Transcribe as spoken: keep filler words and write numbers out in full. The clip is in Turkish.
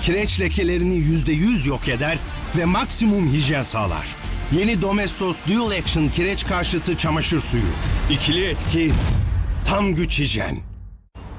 kireç lekelerini yüzde yüz yok eder ve maksimum hijyen sağlar. Yeni Domestos Dual Action kireç karşıtı çamaşır suyu. İkili etki, tam güç hijyen.